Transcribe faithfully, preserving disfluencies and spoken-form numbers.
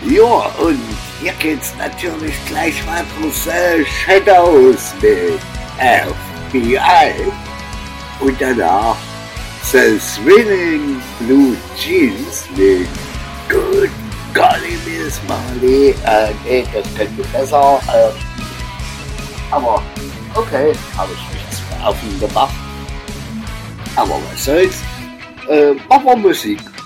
Ja, und hier geht's natürlich gleich weiter aus äh, Shadows mit F B I. Und danach The Swinging Blue Jeans mit Good Golly Miss Marley. Äh, nee, das könnte besser. Äh, aber okay, habe ich nichts mehr auf ihn gemacht. Aber was soll's. Äh, machen wir Musik.